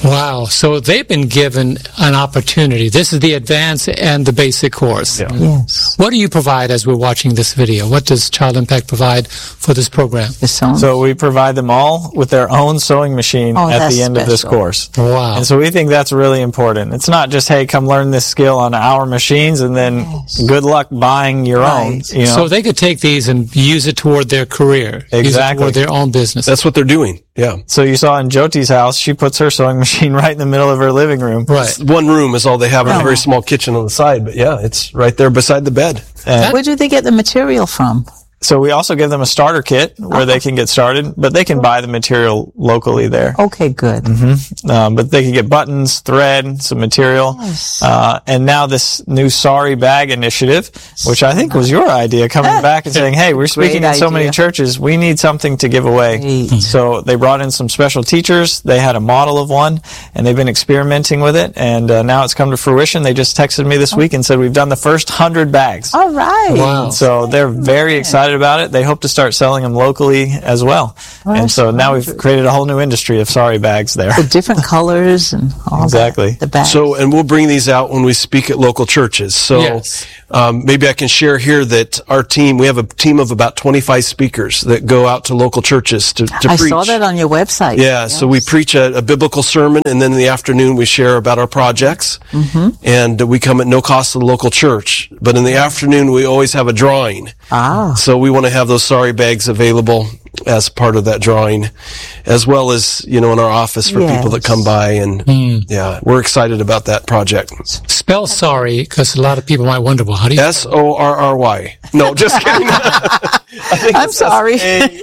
Wow. So they've been given an opportunity. This is the advanced and the basic course. Yeah. Yes. What do you provide as we're watching this video? What does Child Impact provide for this program? The song. So we provide them all with their own sewing machine Oh, at that's the end of this special. course. Wow. And so we think that's really important. It's not just, hey, come learn this skill on our machines and then Yes. good luck buying your own. Right. You know? So they could take these and use it toward their career. Use it Exactly. toward their own business. That's what they're doing. Yeah. So you saw in Jyoti's house, she puts her sewing machine right in the middle of her living room. Right. One room is all they have in a very small kitchen on the side, but yeah, it's right there beside the bed. And Where do they get the material from? so we also give them a starter kit where they can get started, but they can buy the material locally there. Okay, good. But they can get buttons, thread, some material. Yes. And now this new Sorry Bag initiative, which I think was your idea, coming back and saying, hey, we're speaking Great in so many idea. churches, we need something to give away. Great. So they brought in some special teachers. They had a model of one, and they've been experimenting with it. And now it's come to fruition. They just texted me this week and said, we've done the first 100 bags. All right. Wow. So they're very excited about it. They hope to start selling them locally as well. And so now we've created a whole new industry of Sorry Bags there. The different colors and all Exactly. that. The bags. So, and we'll bring these out when we speak at local churches. So, Yes. maybe I can share here that our team, we have a team of about 25 speakers that go out to local churches to I preach. saw that on your website. Yeah, so we preach a biblical sermon, and then in the afternoon we share about our projects, and we come at no cost to the local church. But in the afternoon we always have a drawing. Ah. So we want to have those Sorry Bags available as part of that drawing, as well as, in our office for people that Yes. come by. And yeah, we're excited about that project. Spell sorry, because a lot of people might wonder, well, how do you... SORRY. No, just kidding. I think I'm sorry.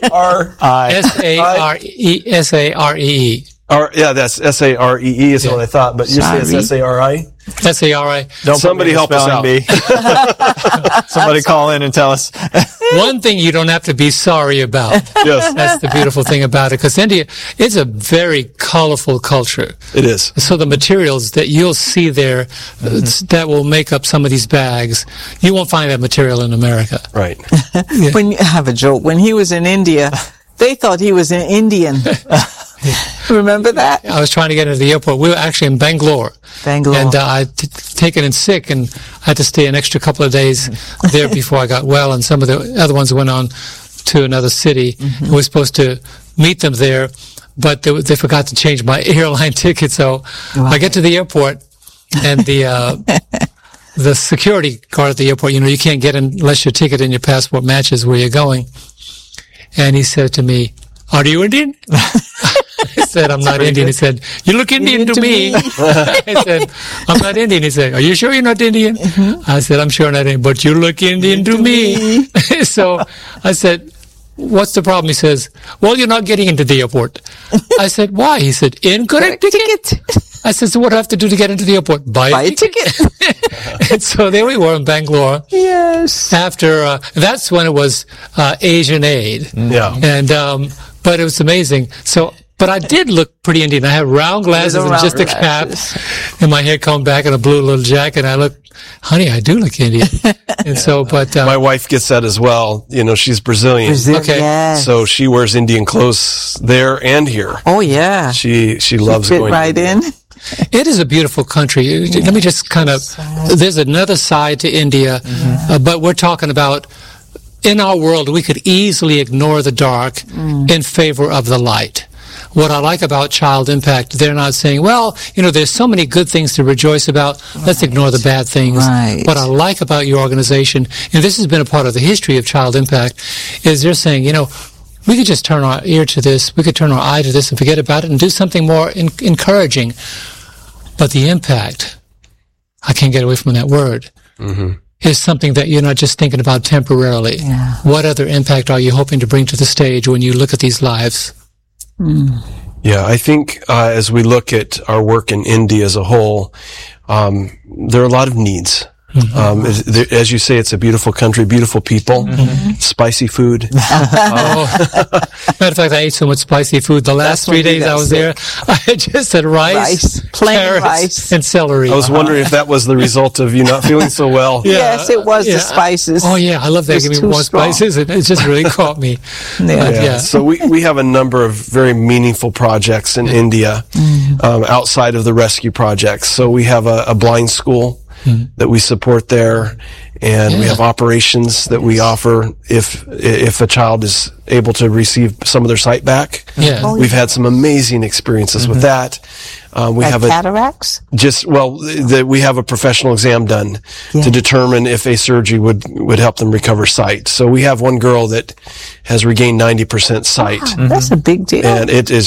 I S-A-R-E-E. Yeah, that's SAREE is what I thought, but you say it's SARI? S-A-R-I. Don't Somebody help us out. out. Somebody call in and tell us. One thing you don't have to be sorry about. Yes, That's the beautiful thing about it, because India is a very colorful culture. it is. So the materials that you'll see there that will make up some of these bags, you won't find that material in America. Right. When I have a joke. When he was in India, they thought he was an Indian. Remember that? I was trying to get into the airport. We were actually in Bangalore. Bangalore. And I'd taken in sick, and I had to stay an extra couple of days there before I got well. And some of the other ones went on to another city. We were supposed to meet them there, but they forgot to change my airline ticket. So I get to the airport, and the security guard at the airport, you can't get in unless your ticket and your passport matches where you're going. And he said to me, "Are you Indian?" I said, "I'm not Indian." He said, "You look Indian to me." I said, "I'm not Indian." He said, "Are you sure you're not Indian?" I said, "I'm sure I'm not Indian, but you look Indian to me." So I said, "What's the problem?" He says, "Well, you're not getting into the airport." I said, "Why?" He said, "Incorrect ticket." I said, "So what do I have to do to get into the airport?" Buy a ticket. And so there we were in Bangalore. Yes. After, that's when it was Asian Aid. Yeah. And, but it was amazing. So, but I did look pretty Indian. I had round glasses and round just a cap, and my hair combed back in a blue little jacket. I look, honey, I do look Indian. And so, but My wife gets that as well. She's Brazilian. Brazil, Okay. yes. So she wears Indian clothes there and here. Oh, yeah. She loves Fit going right in. it is a beautiful country. Let me just kind of, there's another side to India, but we're talking about in our world, we could easily ignore the dark in favor of the light. What I like about Child Impact, they're not saying, well, there's so many good things to rejoice about. Let's ignore the bad things. Right. What I like about your organization, and this has been a part of the history of Child Impact, is they're saying, we could just turn our ear to this, we could turn our eye to this and forget about it and do something more encouraging. But the impact, I can't get away from that word, is something that you're not just thinking about temporarily. Yeah. What other impact are you hoping to bring to the stage when you look at these lives? Yeah, I think as we look at our work in India as a whole, there are a lot of needs. As you say, it's a beautiful country, beautiful people, spicy food. Matter of fact, I ate so much spicy food. The last 3 days I was there, I just had rice, plain carrots, rice. and celery. I was wondering if that was the result of you not feeling so well. Yes, it was the spices. Oh yeah, I love that. It was Give me too more strong. spices. It just really caught me. But, Yeah. So we have a number of very meaningful projects in India outside of the rescue projects. So we have a blind school that we support there, and we have operations that we offer if a child is able to receive some of their sight back. Yeah. We've had some amazing experiences with that. We Like have cataracts? we have a professional exam done to determine if a surgery would help them recover sight. So we have one girl that has regained 90% sight. That's a big deal. And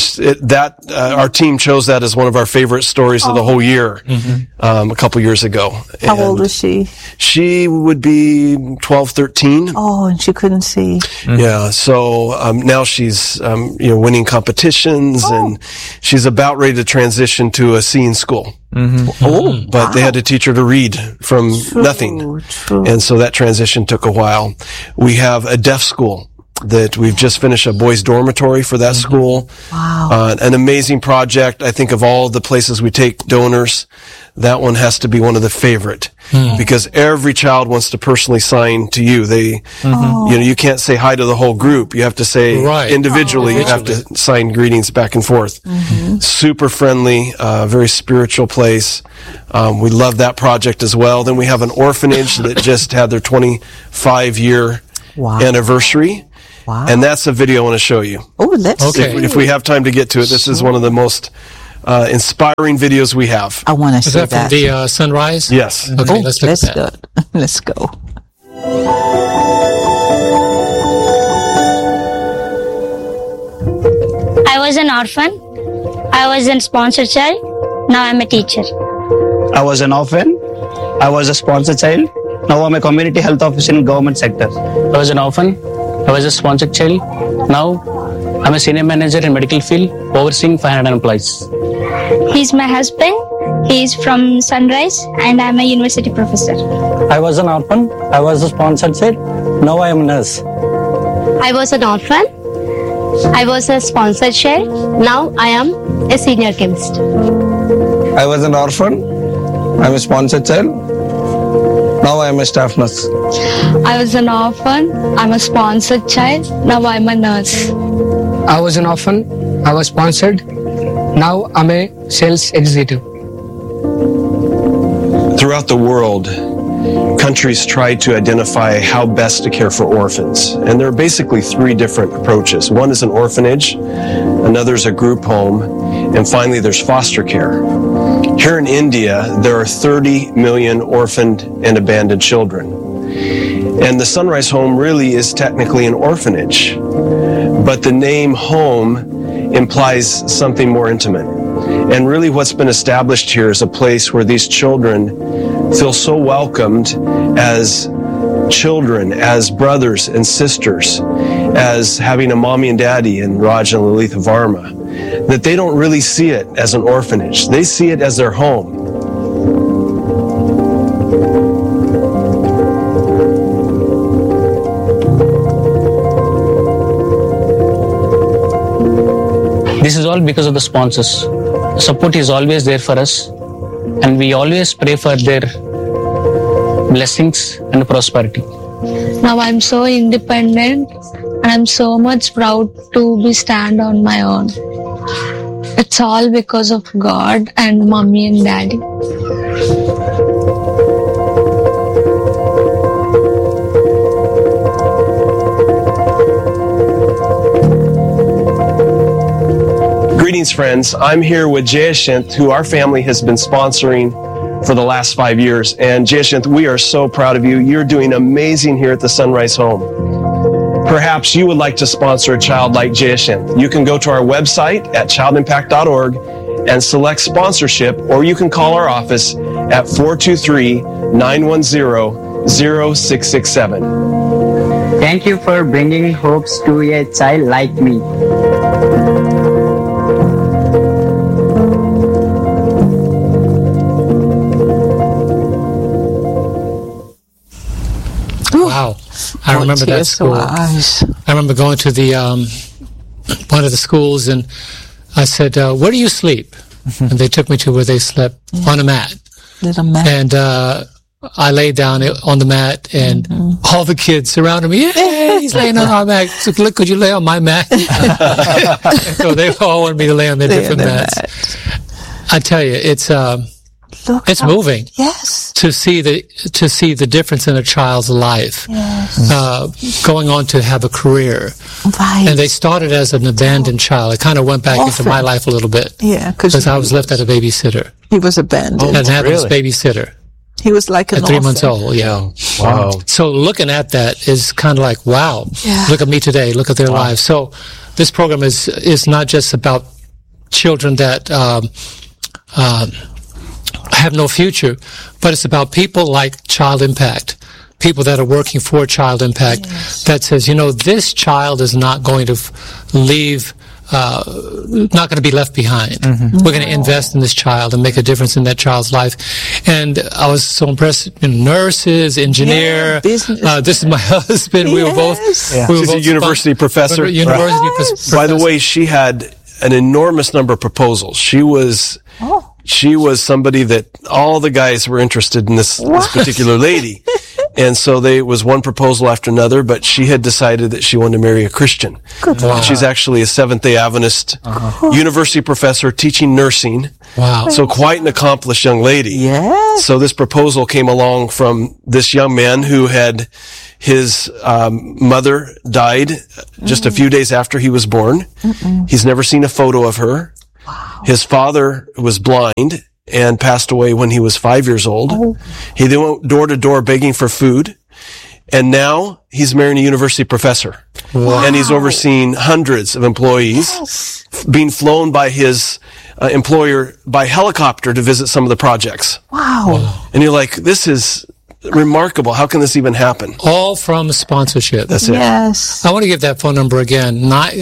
our team chose that as one of our favorite stories of the whole year, a couple years ago. How old is she? She would be 12, 13. Oh, and she couldn't see. Yeah. So, now she's, winning competitions and she's about ready to transition to a seeing school. But they had to teach her to read from nothing. True. And so that transition took a while. We have a deaf school that we've just finished a boys' dormitory for that school. Wow. An amazing project. I think of all the places we take donors, that one has to be one of the favorite because every child wants to personally sign to you. You can't say hi to the whole group. You have to say individually. You have to sign greetings back and forth. Super friendly, very spiritual place. We love that project as well. Then we have an orphanage that just had their 25-year anniversary. Wow. And that's a video I want to show you. Oh, let's Okay. see. If we have time to get to it, this is one of the most inspiring videos we have. I want to Is see that from the Sunrise? Yes. Okay, let's look at that. go. Let's go. I was an orphan. I was a sponsored child. Now I'm a teacher. I was an orphan. I was a sponsored child. Now I'm a community health officer in government sector. I was an orphan. I was a sponsored child. Now I'm a senior manager in medical field, overseeing 500 employees. He's my husband. He's from Sunrise, and I'm a university professor. I was an orphan. I was a sponsored child. Now I am a nurse. I was an orphan. I was a sponsored child. Now I am a senior chemist. I was an orphan. I'm a sponsored child. Now I am a staff nurse. I was an orphan. I'm a sponsored child. Now I'm a nurse. I was an orphan. I was sponsored. Now I'm a sales executive. Throughout the world, countries try to identify how best to care for orphans. And there are basically three different approaches. One is an orphanage, another is a group home, and finally there's foster care. Here in India, there are 30 million orphaned and abandoned children. And the Sunrise Home really is technically an orphanage. But the name home implies something more intimate. And really what's been established here is a place where these children feel so welcomed as children, as brothers and sisters, as having a mommy and daddy in Raj and Lalitha Varma, that they don't really see it as an orphanage. They see it as their home. This is all because of the sponsors. Support is always there for us, and we always pray for their blessings and prosperity. Now I'm so independent, and I'm so much proud to be stand on my own. It's all because of God and mommy and daddy. Greetings, friends. I'm here with Jayashanth, who our family has been sponsoring for the last 5 years. And Jayashanth, we are so proud of you. You're doing amazing here at the Sunrise Home. Perhaps you would like to sponsor a child like Jayashanth. You can go to our website at childimpact.org and select sponsorship, or you can call our office at 423-910-0667. Thank you for bringing hopes to a child like me. remember that tears to school. our eyes. I remember going to the one of the schools, and I said, "Where do you sleep?" And they took me to where they slept on a mat. Little man. And I laid down on the mat, and all the kids surrounded me. Hey, he's laying on our mat. So, look, could you lay on my mat? So they all wanted me to lay on their different mats. I tell you, it's moving. Yes. To see the difference in a child's life. Yes. Going on to have a career. Right. And they started as an abandoned child. It kind of went back into my life a little bit. Yeah. Because I was left at a babysitter. He was abandoned. And had his babysitter. He was like an at 3 orphan. months old, yeah. Wow. So looking at that is kind of like, wow, Yeah. look at me today, look at their lives. So this program is not just about children that have no future, but it's about people like Child Impact, people that are working for Child Impact that says, you know, this child is not going to leave, not going to be left behind. We're going to invest in this child and make a difference in that child's life. And I was so impressed. Nurses, engineer. business. This is my husband. We were both. Yes. We were She's a both university professor. University professor. By the way, she had an enormous number of proposals. She was somebody that all the guys were interested in this particular lady. And so it was one proposal after another, but she had decided that she wanted to marry a Christian. She's actually a Seventh-day Adventist university professor teaching nursing. Wow. So quite an accomplished young lady. Yes. So this proposal came along from this young man who had his mother died just a few days after he was born. He's never seen a photo of her. His father was blind and passed away when he was 5 years old. He then went door to door begging for food. And now he's marrying a university professor. And he's overseeing hundreds of employees being flown by his employer by helicopter to visit some of the projects. Wow. And you're like, this is remarkable. How can this even happen? All from sponsorship. That's it. Yes. I want to give that phone number again.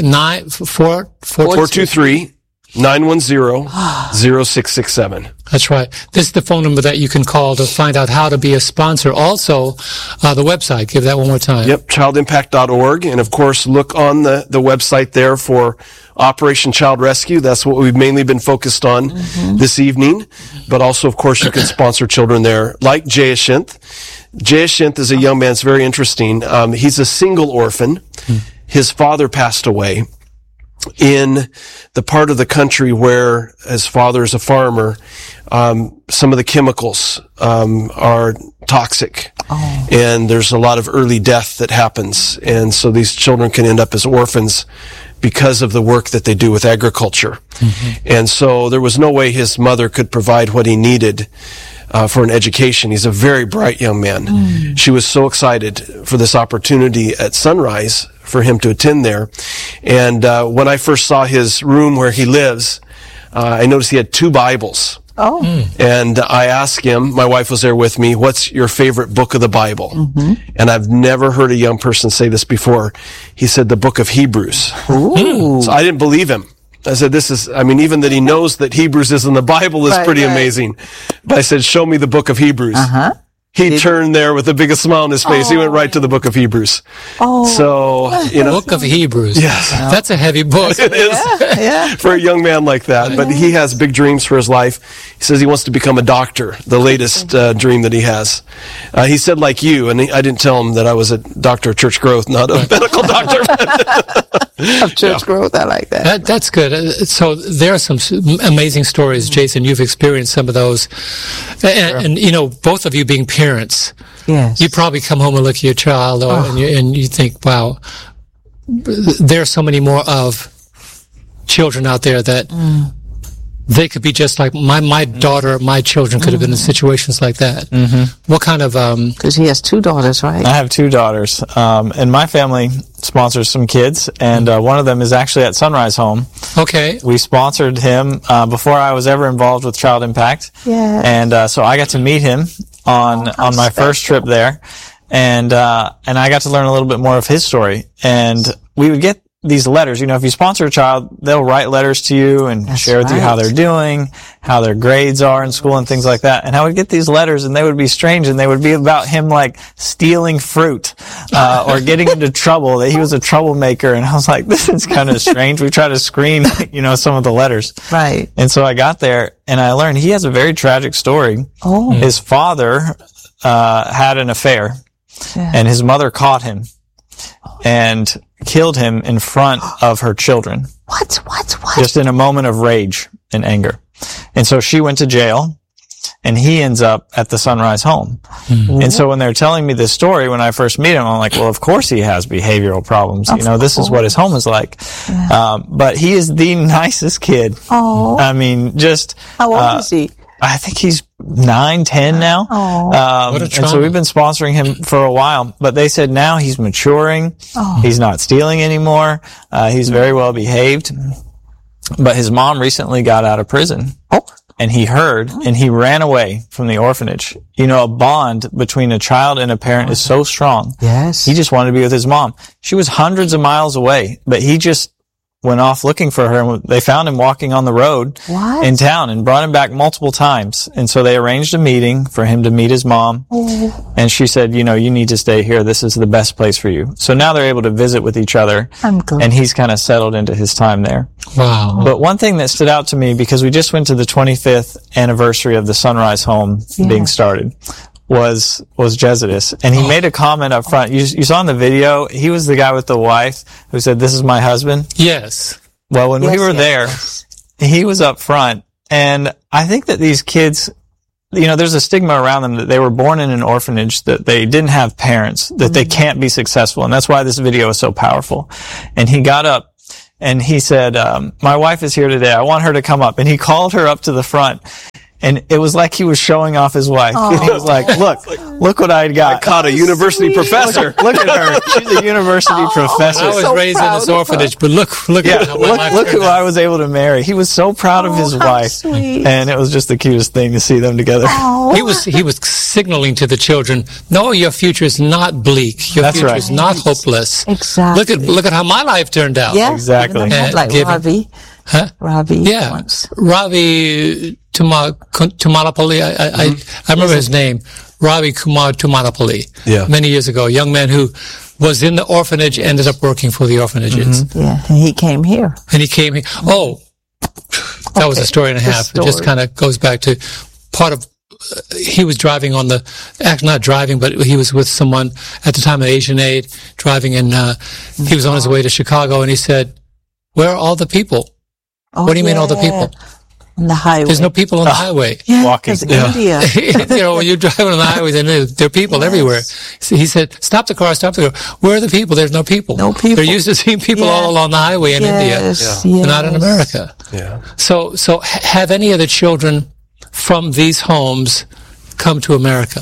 423-910-0667. That's right. This is the phone number that you can call to find out how to be a sponsor. Also, the website. Give that one more time. Yep, childimpact.org. And of course, look on the website there for Operation Child Rescue. That's what we've mainly been focused on this evening. But also, of course, you can sponsor children there, like Jayashinth. Jayashinth is a young man. It's very interesting. He's a single orphan. His father passed away in the part of the country where his father is a farmer. Some of the chemicals are toxic, and there's a lot of early death that happens, and so these children can end up as orphans because of the work that they do with agriculture. And so there was no way his mother could provide what he needed for an education. He's a very bright young man. She was so excited for this opportunity at Sunrise for him to attend there. And when I first saw his room where he lives, I noticed he had 2 Bibles. And I asked him, my wife was there with me, what's your favorite book of the Bible? And I've never heard a young person say this before. He said the book of Hebrews. So I didn't believe him. I said, even that he knows that Hebrews is in the Bible is pretty amazing. But I said, show me the book of Hebrews. He turned there with the biggest smile on his face. He went right to the book of Hebrews. So, Book of Hebrews. Yes. That's a heavy book. It is for a young man like that. But he has big dreams for his life. He says he wants to become a doctor, the latest dream that he has. He said like you, and I didn't tell him that I was a doctor of church growth, not a medical doctor. Of church growth, I like that. That's good. So there are some amazing stories, Jason. You've experienced some of those. And both of you being parents, Yes. you probably come home and look at your child and you think, wow, there are so many more of children out there that they could be just like my daughter, my children could have been in situations like that. What kind of... Because he has 2 daughters, right? I have 2 daughters. And my family sponsors some kids, and one of them is actually at Sunrise Home. Okay. We sponsored him before I was ever involved with Child Impact. Yeah. And so I got to meet him on my first trip there. And I got to learn a little bit more of his story. And we would get these letters. You know, if you sponsor a child, they'll write letters to you and share with you how they're doing, how their grades are in school and things like that. And I would get these letters and they would be strange and they would be about him like stealing fruit, or getting into trouble, that he was a troublemaker. And I was like, this is kind of strange. We try to screen, you know, some of the letters. Right. And so I got there and I learned he has a very tragic story. Oh. His father, had an affair and his mother caught him and killed him in front of her children. What? Just in a moment of rage and anger. And so she went to jail and he ends up at the Sunrise home. Mm-hmm. And so when they're telling me this story, when I first meet him, I'm like, well, of course he has behavioral problems. You know, this is what his home is like. Yeah. But he is the nicest kid. Oh. I mean, just. How old is he? I think he's 9, 10 now. What a and so we've been sponsoring him for a while, but they said now he's maturing. He's not stealing anymore. He's very well behaved. But his mom recently got out of prison. And he heard, and he ran away from the orphanage. You know, a bond between a child and a parent is so strong. Yes. He just wanted to be with his mom. She was hundreds of miles away, but he just went off looking for her, and they found him walking on the road in town and brought him back multiple times. And so they arranged a meeting for him to meet his mom. And she said, you know, you need to stay here. This is the best place for you. So now they're able to visit with each other. I'm glad. And he's kind of settled into his time there. Wow. But one thing that stood out to me, because we just went to the 25th anniversary of the Sunrise Home being started, was Jezidus. And he made a comment up front. You saw in the video, he was the guy with the wife who said, this is my husband. Yes. Well, when we were there, he was up front. And I think that these kids, you know, there's a stigma around them that they were born in an orphanage, that they didn't have parents, that they can't be successful. And that's why this video is so powerful. And he got up and he said, my wife is here today. I want her to come up. And he called her up to the front. And it was like he was showing off his wife. And he was like, look what I got. I caught a university professor. Look at her. She's a university professor. I was raised in this orphanage, but look at how my life look who turned out. I was able to marry. He was so proud of his wife. Sweet. And it was just the cutest thing to see them together. He was signaling to the children, no, your future is not bleak. Your future is not hopeless. Exactly. Look at how my life turned out. Yeah. Exactly. Like Ravi. Huh? Ravi. Yeah. Once. Ravi Tumalapalli. I remember his name. Ravi Kumar Tumalapalli. Yeah. Many years ago. A young man who was in the orphanage, ended up working for the orphanages. Mm-hmm. Yeah. And he came here. And he came here. Oh, that was a story and a half. It just kind of goes back to part of, he was driving on the, actually not driving, but he was with someone at the time of Asian Aid, driving, and he was on his way to Chicago, and he said, where are all the people? What do you mean all the people? On the highway. There's no people on the highway. Yeah, walking. India. You know, when you're driving on the highway, there are people everywhere. So he said, stop the car. Where are the people? There's no people. No people. They're used to seeing people all along the highway in India. Yes. But not in America. Yeah. So have any of the children from these homes come to America?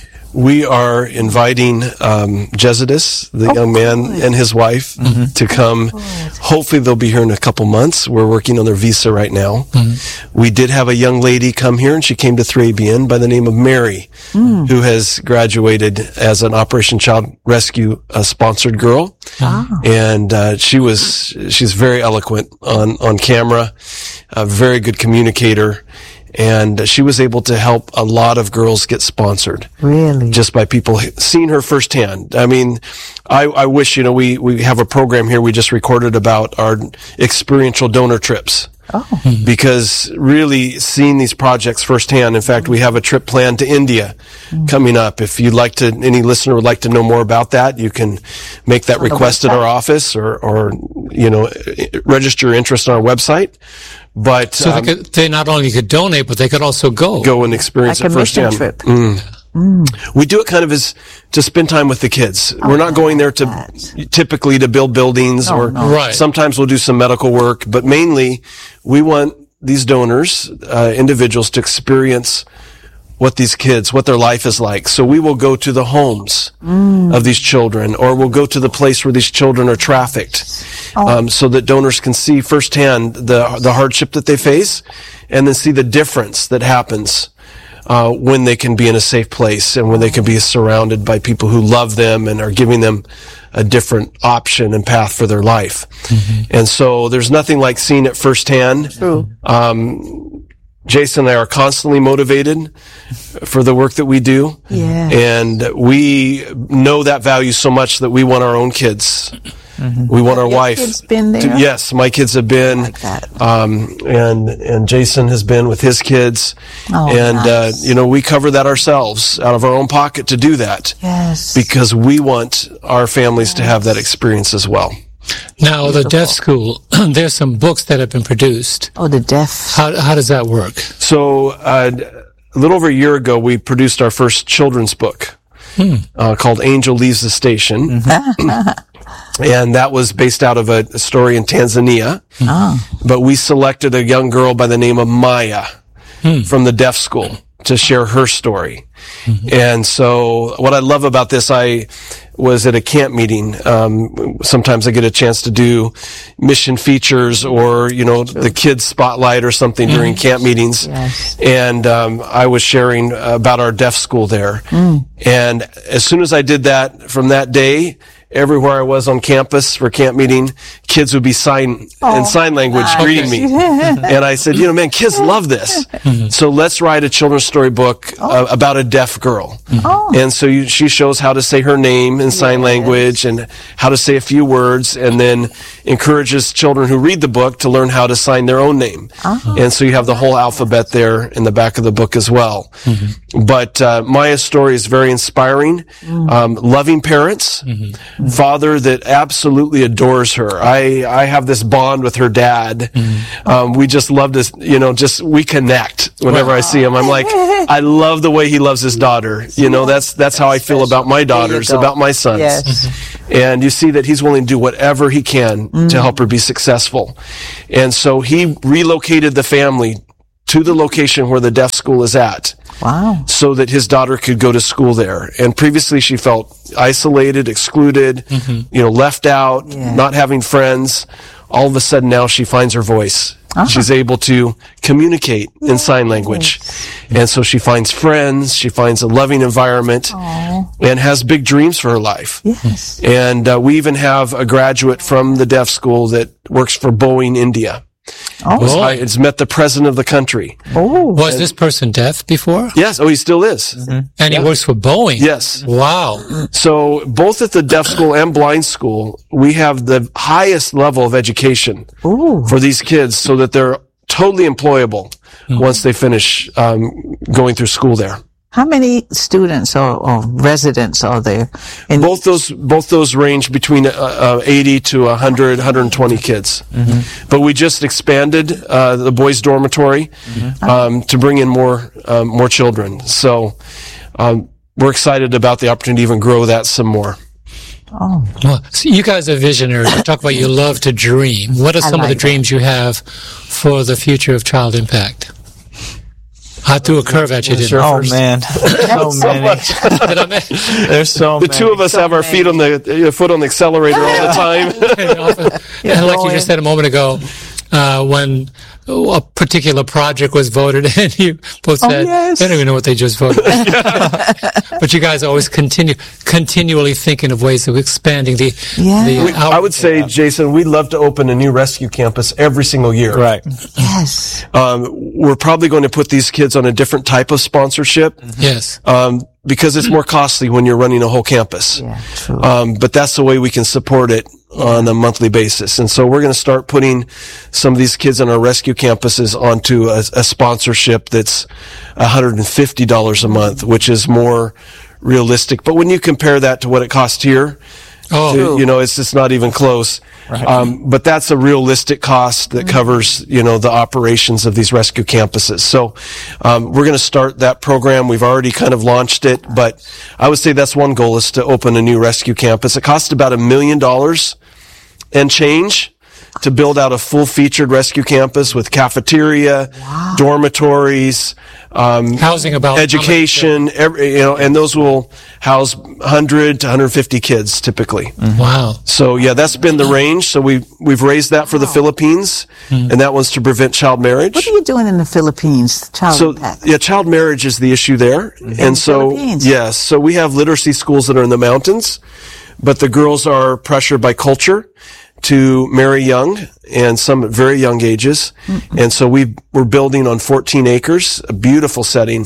We are inviting Jezidus, the young man, and his wife to come. Hopefully they'll be here in a couple months. We're working on their visa right now. We did have a young lady come here, and she came to 3ABN by the name of Mary, who has graduated as an Operation Child Rescue sponsored girl. And she's very eloquent on camera, a very good communicator. And she was able to help a lot of girls get sponsored. Really? Just by people seeing her firsthand. I mean, I wish, you know, we have a program here we just recorded about our experiential donor trips. Because really seeing these projects firsthand, in fact, we have a trip planned to India coming up. If you'd like to, any listener would like to know more about that, you can make that request at our office or, you know, register your interest on our website. But so they not only could donate, but they could also go and experience like it firsthand. Trip. We do it kind of as to spend time with the kids. We're not going there typically to build buildings Right. Sometimes we'll do some medical work, but mainly we want these donors, individuals to experience what their life is like. So we will go to the homes of these children, or we'll go to the place where these children are trafficked, so that donors can see firsthand the hardship that they face, and then see the difference that happens when they can be in a safe place and when they can be surrounded by people who love them and are giving them a different option and path for their life. And so there's nothing like seeing it firsthand. True. Jason and I are constantly motivated for the work that we do. Yeah. And we know that value so much that we want our own kids. We want our Your wife. kids been there? Yes, my kids have been. Like that. And Jason has been with his kids. Oh, and, nice. we cover that ourselves out of our own pocket to do that. Yes. Because we want our families to have that experience as well. Now, the deaf school, there's some books that have been produced. Oh, the deaf. How does that work? So, a little over a year ago, we produced our first children's book called Angel Leaves the Station. And that was based out of a story in Tanzania. But we selected a young girl by the name of Maya from the deaf school to share her story. And so what I love about this, I was at a camp meeting. Sometimes I get a chance to do mission features or, the kids spotlight or something during camp meetings. Yes. And I was sharing about our deaf school there. And as soon as I did that, from that day, everywhere I was on campus for camp meeting, kids would be in sign language greeting me. And I said, man, kids love this. So let's write a children's story book about a deaf girl. And so she shows how to say her name in sign language and how to say a few words, and then encourages children who read the book to learn how to sign their own name. And so you have the whole alphabet there in the back of the book as well. But Maya's story is very inspiring. Loving parents. Father that absolutely adores her. I have this bond with her dad. We just love this, we connect whenever I see him. I'm like, I love the way he loves his daughter. That's how I feel about my daughters, about my sons. Yes. And you see that he's willing to do whatever he can to help her be successful. And so he relocated the family to the location where the deaf school is at. Wow. So that his daughter could go to school there. And previously she felt isolated, excluded, left out, not having friends. All of a sudden now she finds her voice. She's able to communicate in sign language. And so she finds friends, she finds a loving environment, and has big dreams for her life. Yes. And we even have a graduate from the deaf school that works for Boeing India. It's met the president of the country. Was this person deaf before? Yes. Oh, he still is. And he works for Boeing? Yes. Wow. So both at the deaf school and blind school, we have the highest level of education for these kids so that they're totally employable once they finish going through school there. How many students or residents are there? Both those range between 80 to 100, 120 kids. But we just expanded the boys' dormitory to bring in more children. So we're excited about the opportunity to even grow that some more. Well, so you guys are visionaries. You talk about you love to dream. What are some of the dreams you have for the future of Child Impact? I threw a curve at you, didn't I? Oh, man. So many. There's so many. The two of us have our foot on the accelerator all the time. And like you just said a moment ago, when a particular project was voted, and you both said, they don't even know what they just voted. But you guys are always continually thinking of ways of expanding the I would say, Jason, we'd love to open a new rescue campus every single year. Right. Yes. We're probably going to put these kids on a different type of sponsorship. Yes. Because it's more costly when you're running a whole campus. Yeah, true. But that's the way we can support it on a monthly basis. And so we're going to start putting some of these kids on our rescue campuses onto a sponsorship that's $150 a month, which is more realistic. But when you compare that to what it costs here, it's just not even close. Right. But that's a realistic cost that covers, the operations of these rescue campuses. So, we're going to start that program. We've already kind of launched it, but I would say that's one goal, is to open a new rescue campus. It costs about $1 million and change to build out a full-featured rescue campus with cafeteria, dormitories, Housing about education, and those will house 100 to 150 kids typically. Wow. So yeah, that's been the range. So we've raised that for the Philippines, and that one's to prevent child marriage. What are you doing in the Philippines? Child marriage is the issue there. And so, Philippines. yes, so we have literacy schools that are in the mountains, but the girls are pressured by culture to marry young, and some at very young ages. And so we're building on 14 acres, a beautiful setting,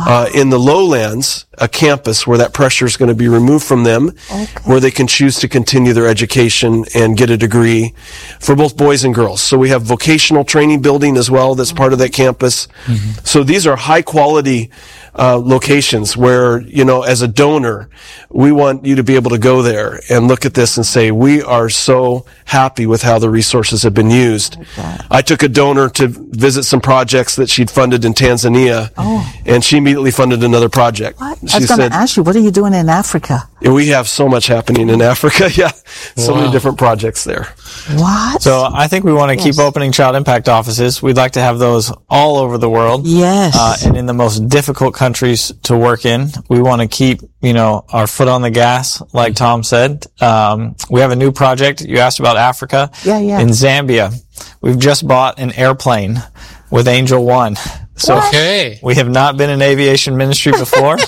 in the lowlands, a campus where that pressure is going to be removed from them, where they can choose to continue their education and get a degree for both boys and girls. So we have vocational training building as well that's part of that campus. So these are high quality locations where, as a donor, we want you to be able to go there and look at this and say, we are so happy with how the resources have been used. I took a donor to visit some projects that she'd funded in Tanzania, and she immediately funded another project. I was going to ask you, what are you doing in Africa? We have so much happening in Africa. Yeah. So many different projects there. What? So I think we want to keep opening child impact offices. We'd like to have those all over the world. Yes. And in the most difficult countries to work in. We want to keep, our foot on the gas, like Tom said. We have a new project. You asked about Africa. Yeah. In Zambia. We've just bought an airplane with Angel One. So we have not been in aviation ministry before.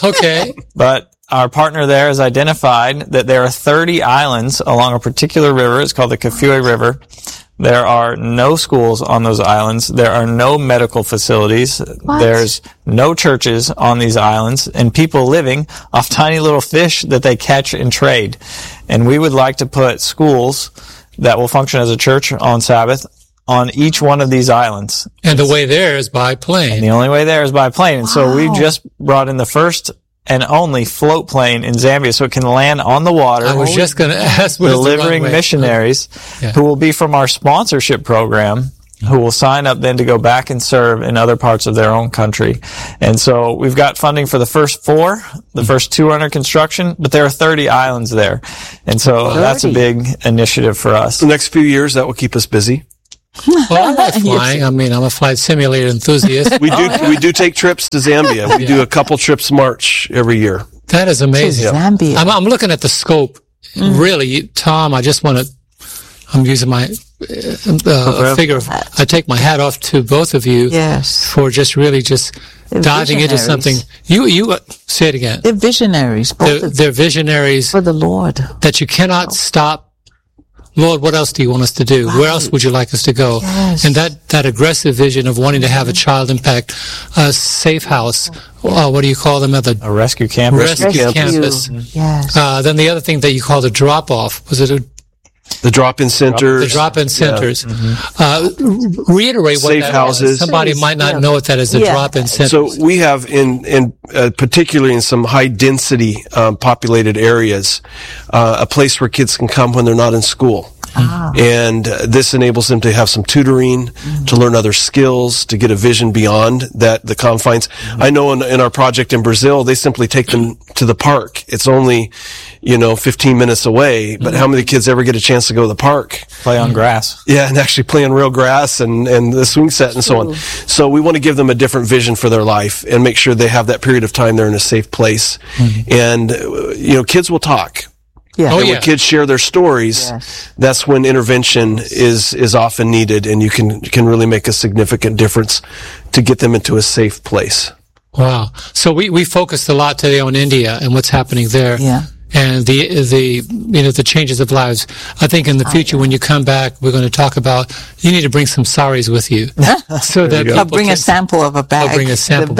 But our partner there has identified that there are 30 islands along a particular river. It's called the Kafue River. There are no schools on those islands. There are no medical facilities. There's no churches on these islands, and people living off tiny little fish that they catch and trade. And we would like to put schools that will function as a church on Sabbath on each one of these islands. And the way there is by plane. And the only way there is by plane. And so we just brought in the first and only float plane in Zambia, so it can land on the water. I was just going to ask, delivering missionaries who will be from our sponsorship program, who will sign up then to go back and serve in other parts of their own country. And so we've got funding for the first 4, the first 2 are under construction, but there are 30 islands there. And so that's a big initiative for us. The next few years, that will keep us busy. Well, I like flying. I mean, I'm a flight simulator enthusiast. We do take trips to Zambia. We do a couple trips March every year. That is amazing. Zambia. I'm looking at the scope. Really, Tom, I just want to, I'm using my figure. I take my hat off to both of you for just really diving into something. You say it again. They're visionaries. They're visionaries for the Lord. That you cannot stop. Lord, what else do you want us to do? Where else would you like us to go? And that aggressive vision of wanting to have a child impact, a safe house, what do you call them? A rescue campus. Rescue campus. Yes. Then the other thing that you called a drop-off, was it the drop-in centers? The drop-in centers. Reiterate what safe that houses. is. Somebody might not know what that is, the drop-in centers. So we have particularly in some high density, populated areas, a place where kids can come when they're not in school. And this enables them to have some tutoring, to learn other skills, to get a vision beyond the confines. I know in our project in Brazil, they simply take them to the park. It's only, 15 minutes away, but how many kids ever get a chance to go to the park? Play on grass. Yeah, and actually play on real grass and the swing set and so on. So we want to give them a different vision for their life and make sure they have that period of time they're in a safe place. And, kids will talk. Yeah. When kids share their stories, that's when intervention is often needed, and you can really make a significant difference to get them into a safe place. Wow. So we focused a lot today on India and what's happening there. Yeah. And the changes of lives. I think in the future when you come back, we're going to talk about, you need to bring some saris with you. So that I'll bring a sample of a bag. I'll bring a sample.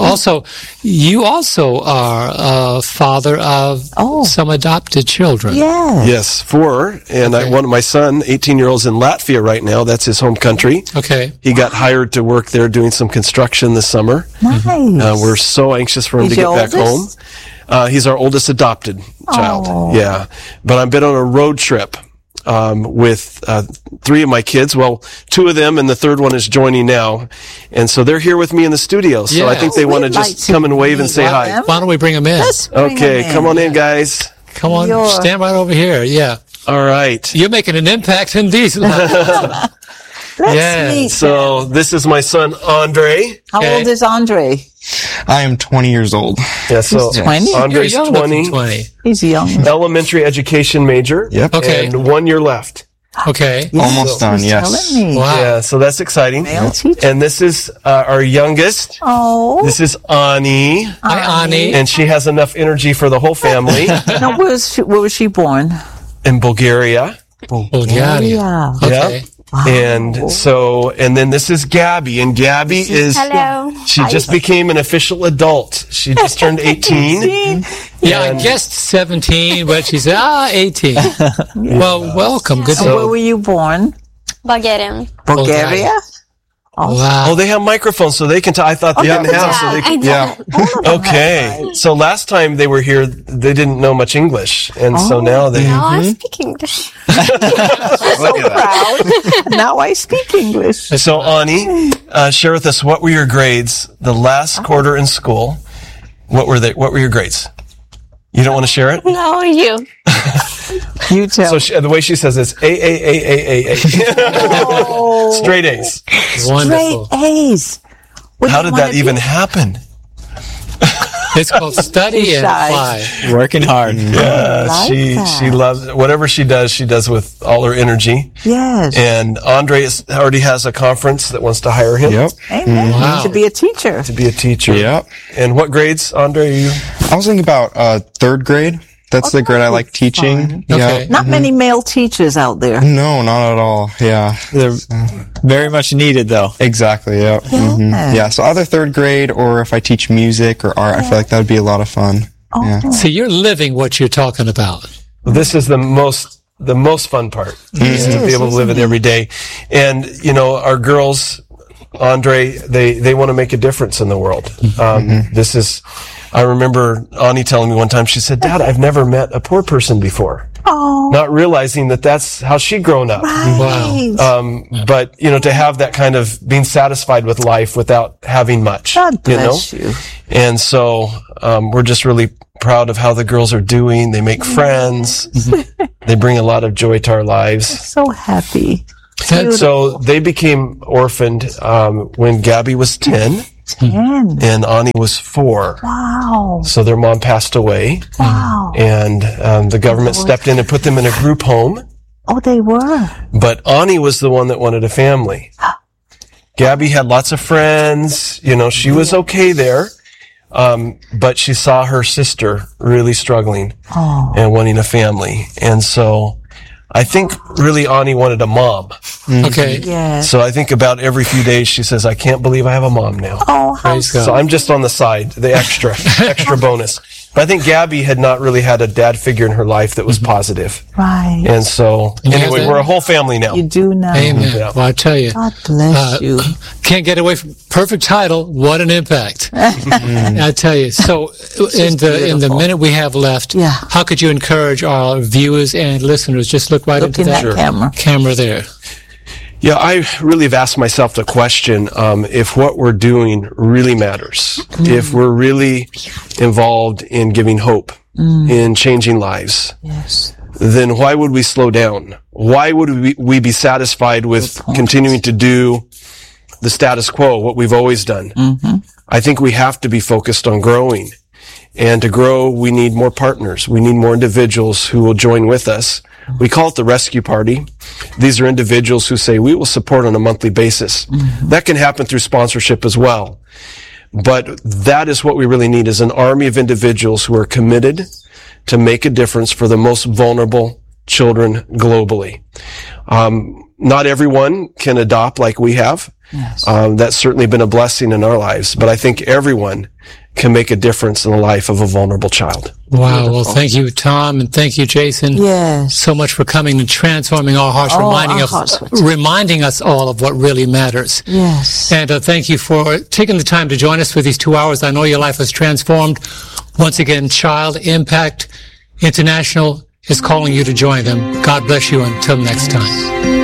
You also are a father of some adopted children. Yeah. Yes, 4. And one of my son, 18-year-old's in Latvia right now. That's his home country. Okay. He got hired to work there doing some construction this summer. Nice. We're so anxious for him to get back home. He's our oldest adopted child. Yeah. But I've been on a road trip, with, 3 of my kids. Well, 2 of them and the third one is joining now. And so they're here with me in the studio. So I think they want to just come and wave and say hi. Why don't we bring them in? Okay. Come on in, guys. Come on. Stand right over here. Yeah. All right. You're making an impact in these lives. Let's meet So this is my son, Andre. How old is Andre? I am 20 years old. Yeah, so He's 20? Andre's You're young 20. looking 20. He's young. Elementary education major. Yep. Okay. And 1 year left. Okay. Almost done, He's yes. telling me. Wow. Yeah, so that's exciting. Male teacher. And this is our youngest. Oh. This is Ani. Hi, Ani. And she has enough energy for the whole family Now, where was she born? in Bulgaria. Bulgaria. Yeah. Okay. And so, and then this is Gabby. And Gabby is, Hello. she just became an official adult. She just turned 18. Yeah, I guessed 17, but she said, 18. Well, welcome. Good And where to were you born? Bulgarian. Bulgaria? Wow. Oh, they have microphones so they can I thought they didn't have, so they can. Yeah. Okay. So last time they were here, they didn't know much English. And so now they, Now I speak English. Look at that. Proud. Now I speak English. So Ani, share with us, what were your grades the last quarter in school? What were your grades? You don't want to share it? No, you. You tell. So the way she says it's A. Straight A's. Wonderful. Straight A's. What How do you did that wanna even be? happen? It's called study and Shy. apply. Working hard. Yeah, like she that. loves whatever she does with all her energy. Yes. And Andre already has a conference that wants to hire him Yep. Amen. Wow. To be a teacher. to be a teacher. Yep. And what grades, Andre, are you? I was thinking about third grade. That's the grade I like teaching. Okay. Not many male teachers out there. No, not at all. Yeah. They're very much needed, though. Exactly. Yeah. Yeah. So either third grade, or if I teach music or art, I feel like that would be a lot of fun. Yeah. See, you're living what you're talking about. This is the most fun part, is to be able to live it every day. And, our girls, Andre, they want to make a difference in the world. I remember Ani telling me one time, she said, Dad, I've never met a poor person before. Oh. Not realizing that that's how she'd grown up. Wow. But, to have that kind of being satisfied with life without having much. God bless you. And so, we're just really proud of how the girls are doing. They make friends. They bring a lot of joy to our lives. So happy. So they became orphaned, when Gabby was 10. 10. And Ani was 4. Wow. So their mom passed away. Wow. And the government stepped in and put them in a group home. Oh, they were. But Ani was the one that wanted a family. Gabby had lots of friends. She was okay there. But she saw her sister really struggling and wanting a family. And so I think really Ani wanted a mom. Okay. Yes. So I think about every few days she says, I can't believe I have a mom now. Oh, how Praise God. So I'm just on the side, the extra bonus. But I think Gabby had not really had a dad figure in her life that was positive. right. And so, anyway, we're a whole family now. You do now. Amen. Yeah. Well, I tell you, God bless you. can't get away from perfect title. What an impact! I tell you. So, in the minute we have left, Yeah. how could you encourage our viewers and listeners? Just look right Look into in that camera. there. Yeah, I really have asked myself the question, if what we're doing really matters, if we're really involved in giving hope, in changing lives, Yes. then why would we slow down? Why would we be satisfied with continuing to do the status quo, what we've always done? I think we have to be focused on growing. And to grow, we need more partners. We need more individuals who will join with us. We call it the rescue party. These are individuals who say, we will support on a monthly basis. That can happen through sponsorship as well. But that is what we really need, is an army of individuals who are committed to make a difference for the most vulnerable children globally. Not everyone can adopt like we have. Yes. That's certainly been a blessing in our lives, but I think everyone can make a difference in the life of a vulnerable child. Wow. Well, thank you, Tom, and thank you, Jason. Yes. So much for coming and transforming our hearts, reminding us all of what really matters. Yes. And thank you for taking the time to join us for these 2 hours. I know your life was transformed. Once again, Child Impact International is calling you to join them. God bless you until next time.